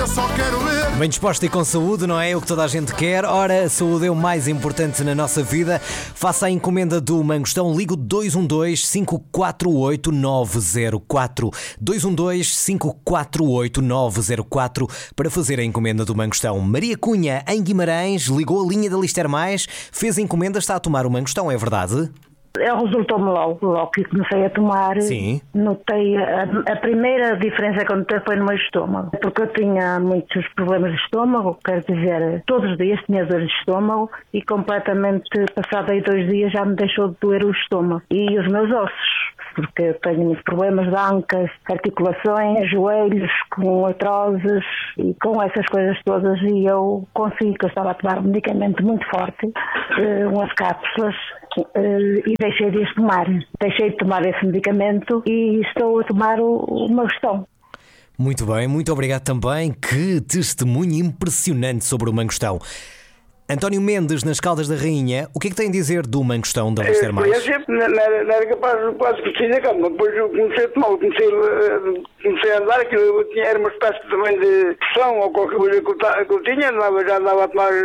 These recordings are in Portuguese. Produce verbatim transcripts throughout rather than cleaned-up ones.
eu só quero ver. Bem disposta e com saúde, não é? O que toda a gente quer. Ora, a saúde é o mais importante na nossa vida. Faça a encomenda do Mangostão. Ligo dois um dois, cinco quatro oito, nove zero quatro. dois um dois, cinco quatro oito, nove zero quatro para fazer a encomenda do Mangostão. Maria Cunha, em Guimarães, ligou a linha da Lister Mais, fez a encomenda, está a tomar o Mangostão, é verdade? Resultou-me logo, logo que comecei a tomar. Sim. Notei a, a primeira diferença que eu notei foi no meu estômago, porque eu tinha muitos problemas de estômago, quero dizer, todos os dias tinha dores de estômago e completamente, passado aí dois dias, já me deixou de doer o estômago e os meus ossos, porque eu tenho muitos problemas de ancas, articulações, joelhos, com artroses e com essas coisas todas, e eu consegui, que eu estava a tomar um medicamento muito forte, umas cápsulas, e deixei de tomar. Deixei de tomar esse medicamento e estou a tomar o, o Mangostão. Muito bem, muito obrigado também. Que testemunho impressionante sobre o Mangostão. António Mendes, nas Caldas da Rainha, o que é que tem a dizer do Mangostão da Lister Mais? Eu sempre não era capaz de quase que tinha cama. Depois eu comecei a tomar, comecei, comecei a andar, aquilo eu tinha, era uma espécie também de pressão ou qualquer coisa que eu, que eu tinha, andava, já andava a tomar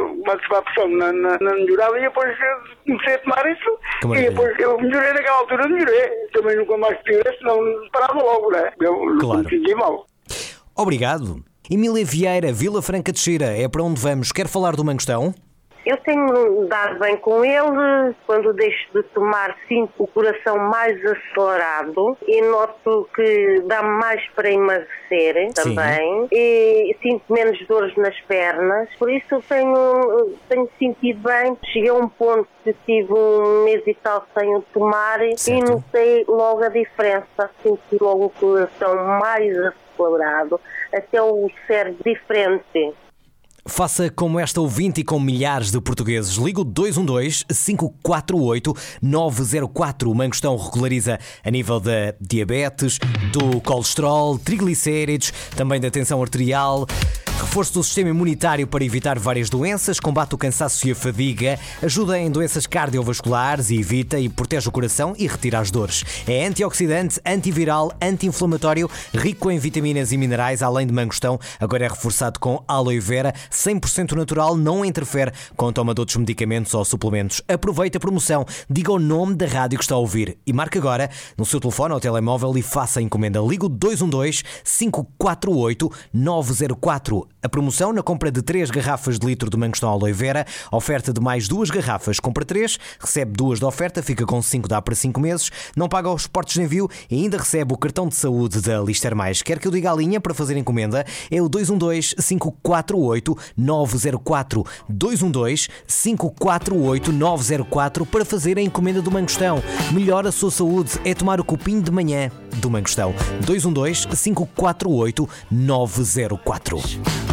uma pressão, não, não, não melhorava, e depois comecei a tomar isso, Como e é? depois eu melhorei naquela altura, melhorei. Também nunca mais piorei, senão parava logo, né? Eu Claro. me senti mal. Obrigado. Emília Vieira, Vila Franca de Xira, é para onde vamos? Quer falar do Mangostão? Eu tenho dado bem com ele. Quando deixo de tomar, sinto o coração mais acelerado e noto que dá mais para emagrecer também. E sinto menos dores nas pernas. Por isso eu tenho, tenho sentido bem. Cheguei a um ponto que tive um mês e tal sem o tomar, Certo. e notei logo a diferença. Senti logo o coração mais acelerado, até o cérebro diferente. Faça como esta ouvinte e com milhares de portugueses. Ligo dois um dois, cinco quatro oito, nove zero quatro. O Mangostão regulariza a nível da diabetes, do colesterol, triglicéridos, também da tensão arterial. Reforço do sistema imunitário para evitar várias doenças, combate o cansaço e a fadiga, ajuda em doenças cardiovasculares e evita e protege o coração e retira as dores. É antioxidante, antiviral, anti-inflamatório, rico em vitaminas e minerais, além de Mangostão, agora é reforçado com aloe vera, cem por cento natural, não interfere com a toma de outros medicamentos ou suplementos. Aproveite a promoção, diga o nome da rádio que está a ouvir e marque agora no seu telefone ou telemóvel e faça a encomenda. Ligo dois um dois, cinco quatro oito, nove zero quatro. A promoção na compra de três garrafas de litro de Mangostão aloe vera, oferta de mais duas garrafas, compra três, recebe duas de oferta, fica com cinco, dá para cinco meses, não paga os portos de envio e ainda recebe o cartão de saúde da Lister Mais. Quer que eu diga a linha para fazer encomenda? É o dois um dois, cinco quatro oito, nove zero quatro. dois um dois, cinco quatro oito, nove zero quatro para fazer a encomenda do Mangostão. Melhor a sua saúde é tomar o copinho de manhã do Mangostão. dois um dois, cinco quatro oito, nove zero quatro.